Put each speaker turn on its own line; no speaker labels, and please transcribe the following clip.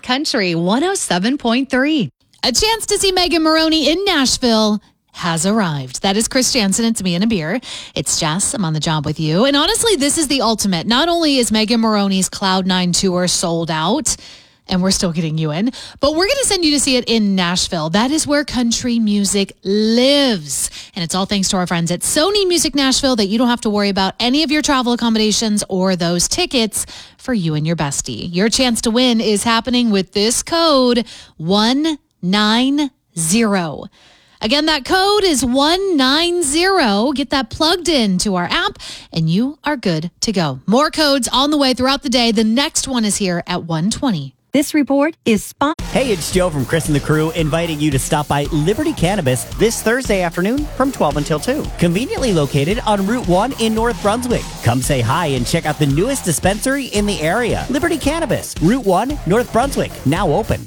Country 107.3.
A chance to see Megan Moroney in Nashville has arrived. That is Chris Jansen. It's me and a beer. It's Jess. I'm on the job with you. And honestly, this is the ultimate. Not only is Megan Moroney's Cloud9 tour sold out, and we're still getting you in, but we're going to send you to see it in Nashville. That is where country music lives. And it's all thanks to our friends at Sony Music Nashville that you don't have to worry about any of your travel accommodations or those tickets for you and your bestie. Your chance to win is happening with this code 190. Again, that code is 190. Get that plugged into our app, and you are good to go. More codes on the way throughout the day. The next one is here at 1:20.
This report is sponsored.
Hey, it's Joe from Chris and the Crew, inviting you to stop by Liberty Cannabis this Thursday afternoon from 12 until 2. Conveniently located on Route 1 in North Brunswick. Come say hi and check out the newest dispensary in the area. Liberty Cannabis, Route 1, North Brunswick, now open.